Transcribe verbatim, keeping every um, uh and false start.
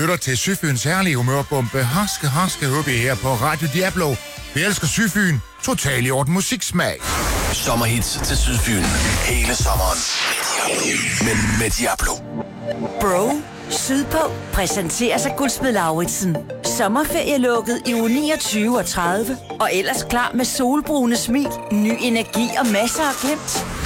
lytter til Sydfyns herlige humørbombe. Harske, harske hubbe her på Radio Diablo. Vi elsker Sydfyn. Total i orden musiksmag. Sommerhits til Sydfyn. Hele sommeren. Med, med Diablo. Bro, Sydpå præsenterer sig Guldsmed Lauritsen. Sommerferie lukket i uge niogtyve og tredive. Og ellers klar med solbrune smil, ny energi og masser af glimt.